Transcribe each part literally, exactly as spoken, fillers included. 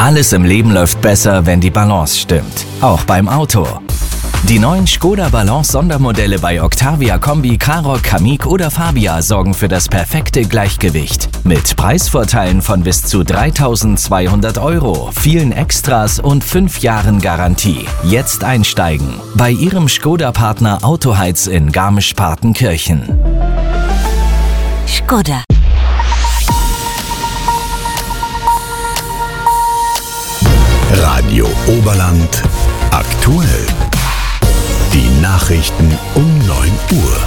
Alles im Leben läuft besser, wenn die Balance stimmt. Auch beim Auto. Die neuen Škoda Balance Sondermodelle bei Octavia Kombi, Karoq, Kamiq oder Fabia sorgen für das perfekte Gleichgewicht. Mit Preisvorteilen von bis zu dreitausendzweihundert Euro, vielen Extras und fünf Jahren Garantie. Jetzt einsteigen bei Ihrem Škoda-Partner Autoheiz in Garmisch-Partenkirchen. Škoda. Radio Oberland aktuell. Die Nachrichten um neun Uhr.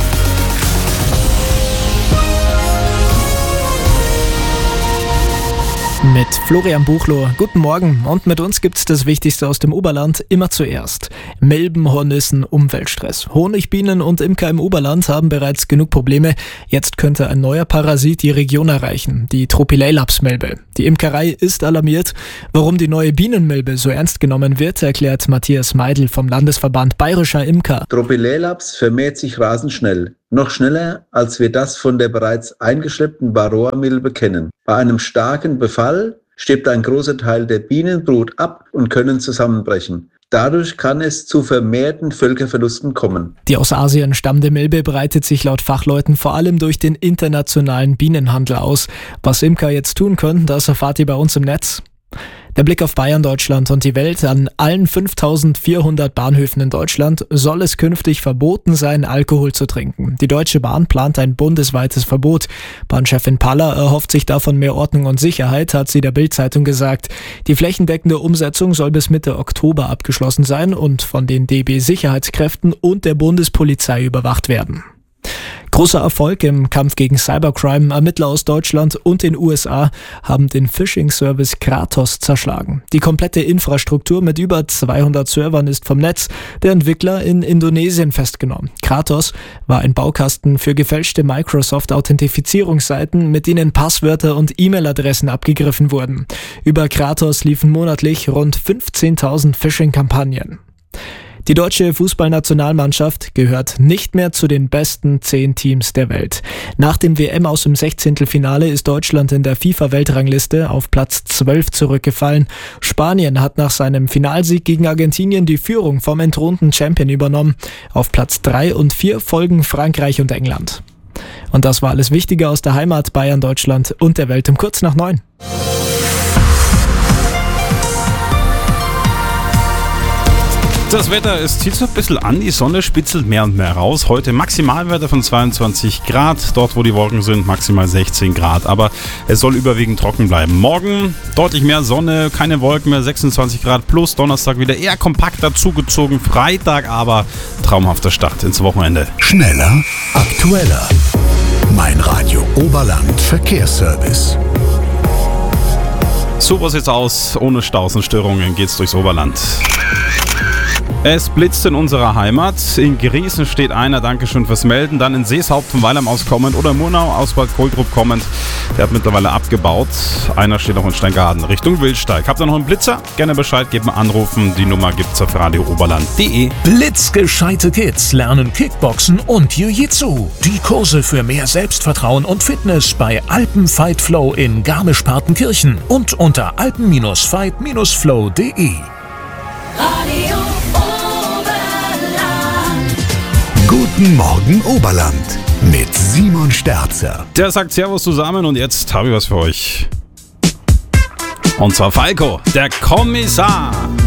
Mit Florian Buchloh. Guten Morgen. Und mit uns gibt's das Wichtigste aus dem Oberland immer zuerst. Milben, Hornissen, Umweltstress. Honigbienen und Imker im Oberland haben bereits genug Probleme. Jetzt könnte ein neuer Parasit die Region erreichen, die Tropilelaps-Milbe. Die Imkerei ist alarmiert. Warum die neue Bienenmilbe so ernst genommen wird, erklärt Matthias Meidl vom Landesverband Bayerischer Imker. Tropilelaps vermehrt sich rasend schnell. Noch schneller, als wir das von der bereits eingeschleppten Varroa-Milbe kennen. Bei einem starken Befall stirbt ein großer Teil der Bienenbrut ab und können zusammenbrechen. Dadurch kann es zu vermehrten Völkerverlusten kommen. Die aus Asien stammende Milbe breitet sich laut Fachleuten vor allem durch den internationalen Bienenhandel aus. Was Imker jetzt tun können, das erfahrt ihr bei uns im Netz. Der Blick auf Bayern, Deutschland und die Welt. An allen fünftausendvierhundert Bahnhöfen in Deutschland soll es künftig verboten sein, Alkohol zu trinken. Die Deutsche Bahn plant ein bundesweites Verbot. Bahnchefin Paller erhofft sich davon mehr Ordnung und Sicherheit, hat sie der Bild-Zeitung gesagt. Die flächendeckende Umsetzung soll bis Mitte Oktober abgeschlossen sein und von den D B-Sicherheitskräften und der Bundespolizei überwacht werden. Großer Erfolg im Kampf gegen Cybercrime. Ermittler aus Deutschland und den U S A haben den Phishing-Service Kratos zerschlagen. Die komplette Infrastruktur mit über zweihundert Servern ist vom Netz der Entwickler in Indonesien festgenommen. Kratos war ein Baukasten für gefälschte Microsoft-Authentifizierungsseiten, mit denen Passwörter und E-Mail-Adressen abgegriffen wurden. Über Kratos liefen monatlich rund fünfzehntausend Phishing-Kampagnen. Die deutsche Fußballnationalmannschaft gehört nicht mehr zu den besten zehn Teams der Welt. Nach dem W M aus dem Sechzehntelfinale ist Deutschland in der FIFA-Weltrangliste auf Platz zwölf zurückgefallen. Spanien hat nach seinem Finalsieg gegen Argentinien die Führung vom entthronten Champion übernommen. Auf Platz drei und vier folgen Frankreich und England. Und das war alles Wichtige aus der Heimat, Bayern, Deutschland und der Welt um kurz nach neun. Das Wetter, es zieht so ein bisschen an, die Sonne spitzelt mehr und mehr raus. Heute Maximalwerte von zweiundzwanzig Grad, dort wo die Wolken sind maximal sechzehn Grad, aber es soll überwiegend trocken bleiben. Morgen deutlich mehr Sonne, keine Wolken mehr, sechsundzwanzig Grad plus, Donnerstag wieder eher kompakt dazugezogen, Freitag aber traumhafter Start ins Wochenende. Schneller, aktueller. Mein Radio Oberland Verkehrsservice. So was jetzt aus, ohne Staus und Störungen geht's durchs Oberland. Es blitzt in unserer Heimat. In Griesen steht einer, Dankeschön fürs Melden. Dann in Seeshaupt von Weilheim aus kommend oder Murnau aus Bad Kohlgrub kommend. Der hat mittlerweile abgebaut. Einer steht noch in Steingaden Richtung Wildsteig. Habt ihr noch einen Blitzer? Gerne Bescheid geben, anrufen. Die Nummer gibt's auf radiooberland punkt de. Blitzgescheite Kids lernen Kickboxen und Jiu-Jitsu. Die Kurse für mehr Selbstvertrauen und Fitness bei Alpen Fight Flow in Garmisch-Partenkirchen und unter alpen Fight Flow punkt de. Radio Oberland. Guten Morgen Oberland mit Simon Sterzer. Der sagt Servus zusammen und jetzt habe ich was für euch. Und zwar Falco, der Kommissar.